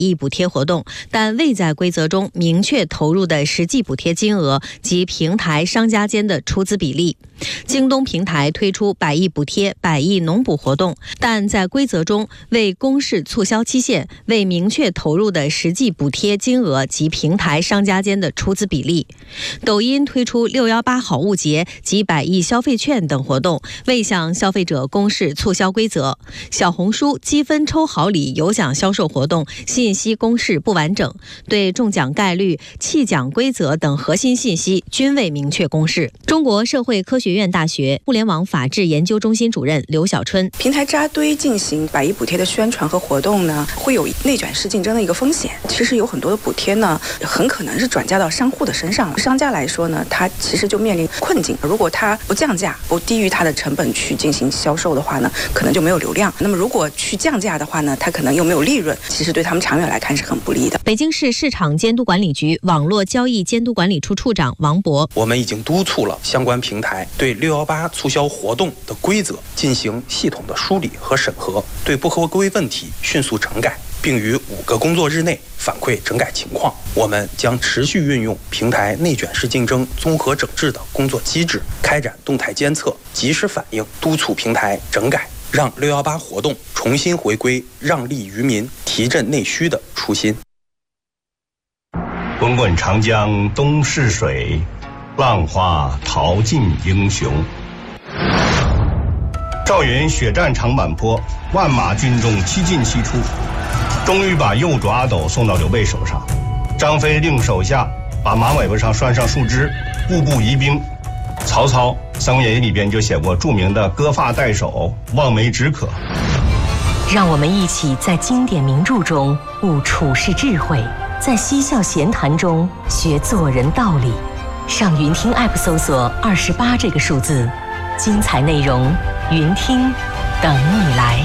亿补贴活动，但未在规则中明确投入的实际补贴金额及平台商家间的出资比例。京东平台推出100亿补贴、100亿农补活动，但在规则中未公示促销期限，未明确投入的实际补贴金额及平台商家间的出资比例。抖音推出618好物节及100亿消费券等活动，未向消费者公示促销规则。小红书积分抽好礼有奖销售活动信息公示不完整，对中奖概率、弃奖规则等核心信息均未明确公示。中国社会科学院大学互联网法治研究中心主任刘小春： 平台扎堆进行100亿补贴的宣传和活动呢，会有内卷式竞争的一个风险。其实有很多的补贴呢，很可能是转嫁到商户的身上。商家来说呢，他其实就面临困境。如果他不降价，不低于他的成本去进行销售的话呢，可能就没有流量。那么如果去降价的话呢，他可能又没有利润，其实对他们长远来看是很不利的。 北京市市场监督管理局网络交易监督管理处处长王博： 我们已经督促了相关平台对618促销活动的规则进行系统的梳理和审核，对不合规问题迅速整改，并于5个工作日内反馈整改情况。我们将持续运用平台内卷式竞争综合整治的工作机制，开展动态监测、及时反应，督促平台整改，让618活动重新回归让利于民、提振内需的初心。 滚滚长江东逝水，浪花淘尽英雄。赵云血战长坂坡，万马军中7进7出，终于把右爪阿斗送到刘备手上。张飞令手下把马尾巴上拴上树枝，步步疑兵。曹操《三国演义》里边就写过著名的割发代首，望梅止渴。 让我们一起在经典名著中悟处世智慧，在嬉笑闲谈中学做人道理。上云听 App 搜索28这个数字，精彩内容云听等你来。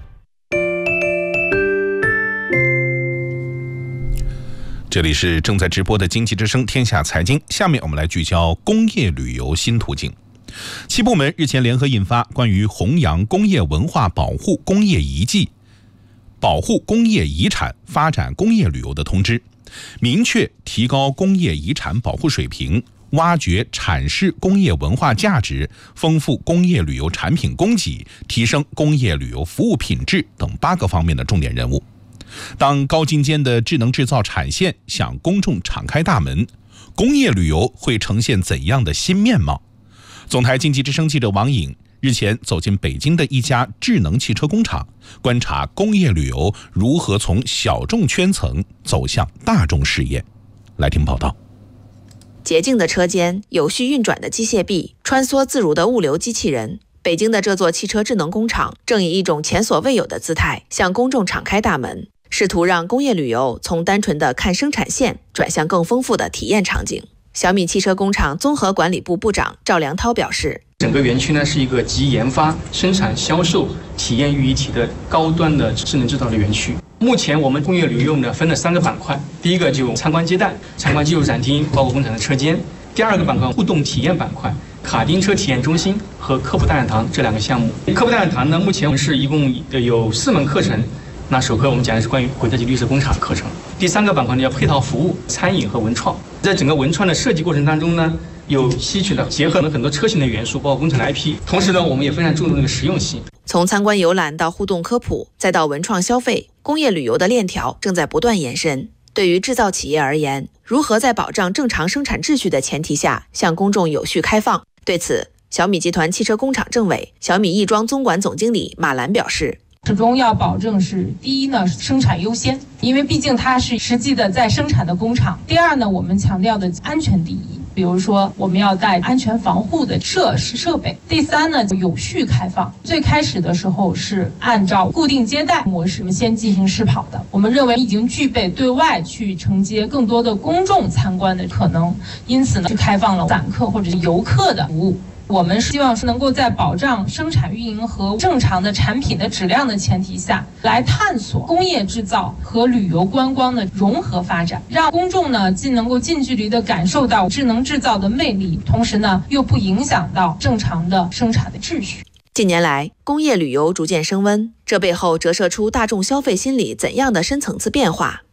这里是正在直播的经济之声天下财经，下面我们来聚焦工业旅游新途径。7部门日前联合印发关于弘扬工业文化保护工业遗迹、保护工业遗产、发展工业旅游的通知，明确提高工业遗产保护水平，挖掘阐释工业文化价值，丰富工业旅游产品供给，提升工业旅游服务品质等8个方面的重点任务。当高精尖的智能制造产线向公众敞开大门，工业旅游会呈现怎样的新面貌？总台经济之声记者王颖日前走进北京的一家智能汽车工厂，观察工业旅游如何从小众圈层走向大众视野。来听报道。 洁净的车间，有序运转的机械臂，穿梭自如的物流机器人。北京的这座汽车智能工厂正以一种前所未有的姿态向公众敞开大门，试图让工业旅游从单纯的看生产线转向更丰富的体验场景。小米汽车工厂综合管理部部长赵良涛表示， 整个园区呢是一个集研发、生产、销售、体验于一体的高端的智能制造的园区。目前我们工业旅游呢分了3个板块，第一个就参观接待、参观技术展厅，包括工厂的车间；第2个板块互动体验板块，卡丁车体验中心和科普大讲堂这2个项目。科普大讲堂呢，目前我们是一共有4门课程。那首课我们讲的是关于国家级绿色工厂课程。第3个板块呢叫配套服务、餐饮和文创。在整个文创的设计过程当中呢，有吸取了结合了很多车型的元素，包括工厂的 IP。同时呢，我们也非常注重这个实用性。 从参观游览到互动科普，再到文创消费，工业旅游的链条正在不断延伸。对于制造企业而言，如何在保障正常生产秩序的前提下向公众有序开放？对此，小米集团汽车工厂政委、小米亦庄综管总经理马兰表示， 始终要保证是第一呢，生产优先，因为毕竟它是实际的在生产的工厂。第2呢，我们强调的安全第一，比如说我们要带安全防护的设施设备。第3呢，有序开放。最开始的时候是按照固定接待模式先进行试跑的，我们认为已经具备对外去承接更多的公众参观的可能，因此呢，去开放了散客或者是游客的服务。我们希望是能够在保障生产运营和正常的产品的质量的前提下，来探索工业制造和旅游观光的融合发展，让公众呢既能够近距离的感受到智能制造的魅力，同时呢又不影响到正常的生产的秩序。 近年来，工业旅游逐渐升温，这这背后折射出大众消费心理怎样的深层次变化？